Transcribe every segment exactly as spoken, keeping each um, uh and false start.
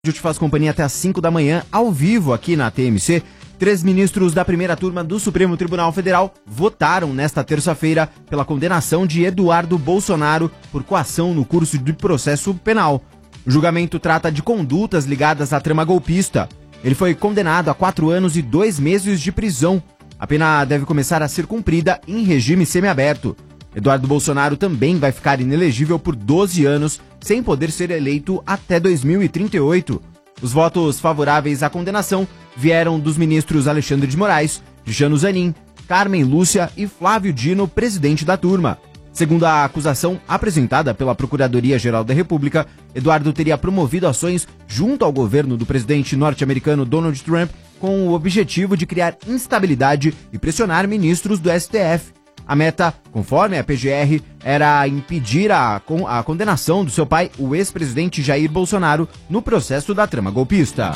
Eu te faço companhia até às cinco da manhã, ao vivo aqui na T M C. Três ministros da primeira turma do Supremo Tribunal Federal votaram nesta terça-feira pela condenação de Eduardo Bolsonaro por coação no curso de processo penal. O julgamento trata de condutas ligadas à trama golpista. Ele foi condenado a quatro anos e dois meses de prisão. A pena deve começar a ser cumprida em regime semiaberto. Eduardo Bolsonaro também vai ficar inelegível por doze anos, sem poder ser eleito até dois mil e trinta e oito. Os votos favoráveis à condenação vieram dos ministros Alexandre de Moraes, Jano Zanin, Carmen Lúcia e Flávio Dino, presidente da turma. Segundo a acusação apresentada pela Procuradoria-Geral da República, Eduardo teria promovido ações junto ao governo do presidente norte-americano Donald Trump com o objetivo de criar instabilidade e pressionar ministros do S T F. A meta, conforme a P G R, era impedir a, con- a condenação do seu pai, o ex-presidente Jair Bolsonaro, no processo da trama golpista.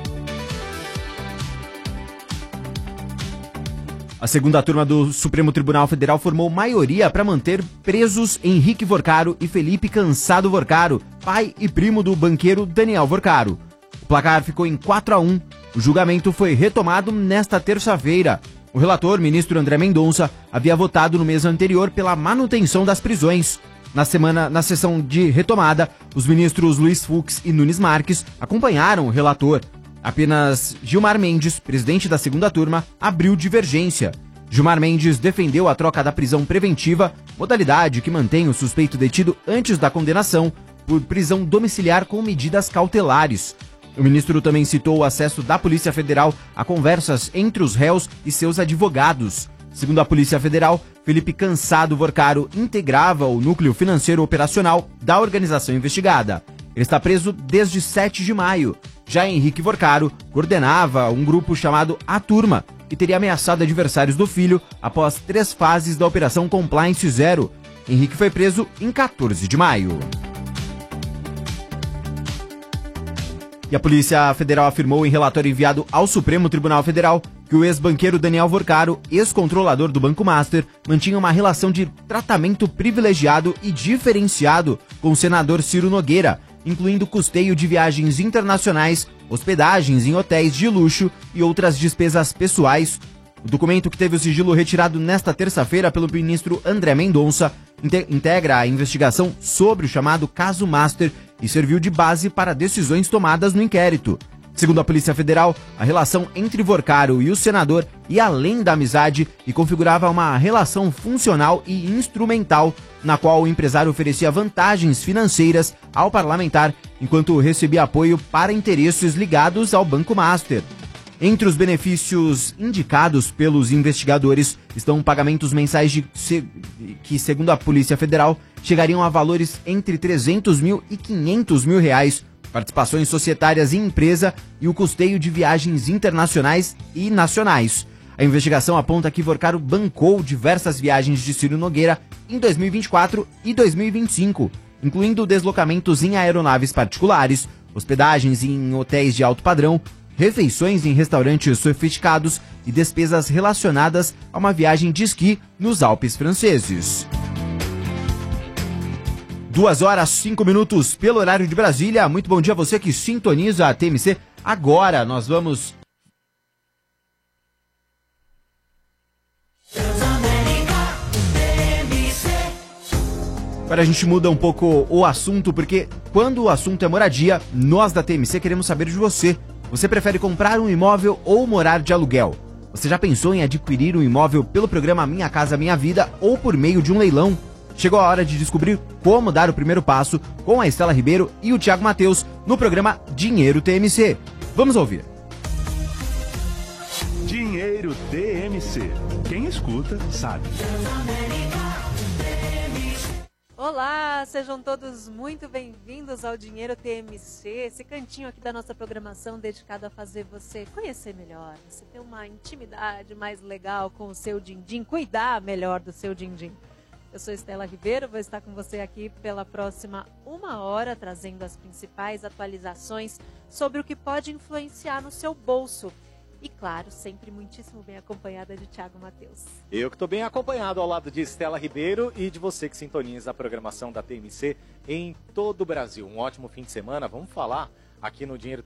A segunda turma do Supremo Tribunal Federal formou maioria para manter presos Henrique Vorcaro e Felipe Cansado Vorcaro, pai e primo do banqueiro Daniel Vorcaro. O placar ficou em quatro a um. O julgamento foi retomado nesta terça-feira. O relator, ministro André Mendonça, havia votado no mês anterior pela manutenção das prisões. Na semana, na sessão de retomada, os ministros Luiz Fux e Nunes Marques acompanharam o relator. Apenas Gilmar Mendes, presidente da segunda turma, abriu divergência. Gilmar Mendes defendeu a troca da prisão preventiva, modalidade que mantém o suspeito detido antes da condenação, por prisão domiciliar com medidas cautelares. O ministro também citou o acesso da Polícia Federal a conversas entre os réus e seus advogados. Segundo a Polícia Federal, Felipe Cansado Vorcaro integrava o núcleo financeiro operacional da organização investigada. Ele está preso desde sete de maio. Já Henrique Vorcaro coordenava um grupo chamado A Turma, que teria ameaçado adversários do filho após três fases da Operação Compliance Zero. Henrique foi preso em quatorze de maio. E a Polícia Federal afirmou em relatório enviado ao Supremo Tribunal Federal que o ex-banqueiro Daniel Vorcaro, ex-controlador do Banco Master, mantinha uma relação de tratamento privilegiado e diferenciado com o senador Ciro Nogueira, incluindo custeio de viagens internacionais, hospedagens em hotéis de luxo e outras despesas pessoais. O documento, que teve o sigilo retirado nesta terça-feira pelo ministro André Mendonça, integra a investigação sobre o chamado caso Master e serviu de base para decisões tomadas no inquérito. Segundo a Polícia Federal, a relação entre Vorcaro e o senador ia além da amizade e configurava uma relação funcional e instrumental, na qual o empresário oferecia vantagens financeiras ao parlamentar, enquanto recebia apoio para interesses ligados ao Banco Master. Entre os benefícios indicados pelos investigadores estão pagamentos mensais de, que, segundo a Polícia Federal, chegariam a valores entre trezentos mil e quinhentos mil reais, participações societárias em empresa e o custeio de viagens internacionais e nacionais. A investigação aponta que Vorcaro bancou diversas viagens de Ciro Nogueira em dois mil e vinte e quatro e dois mil e vinte e cinco, incluindo deslocamentos em aeronaves particulares, hospedagens em hotéis de alto padrão, refeições em restaurantes sofisticados e despesas relacionadas a uma viagem de esqui nos Alpes franceses. Duas horas, cinco minutos pelo horário de Brasília. Muito bom dia a você que sintoniza a T M C. Agora nós vamos... Agora a gente muda um pouco o assunto, porque quando o assunto é moradia, nós da T M C queremos saber de você. Você prefere comprar um imóvel ou morar de aluguel? Você já pensou em adquirir um imóvel pelo programa Minha Casa Minha Vida ou por meio de um leilão? Chegou a hora de descobrir como dar o primeiro passo com a Estela Ribeiro e o Thiago Matheus no programa Dinheiro T M C. Vamos ouvir. Dinheiro T M C. Quem escuta, sabe. Olá, sejam todos muito bem-vindos ao Dinheiro T M C, esse cantinho aqui da nossa programação dedicado a fazer você conhecer melhor, você ter uma intimidade mais legal com o seu din-din, cuidar melhor do seu din-din. Eu sou Estela Ribeiro, vou estar com você aqui pela próxima uma hora, trazendo as principais atualizações sobre o que pode influenciar no seu bolso. E claro, sempre muitíssimo bem acompanhada de Thiago Matheus. Eu que estou bem acompanhado ao lado de Estela Ribeiro e de você que sintoniza a programação da T M C em todo o Brasil. Um ótimo fim de semana. Vamos falar aqui no Dinheiro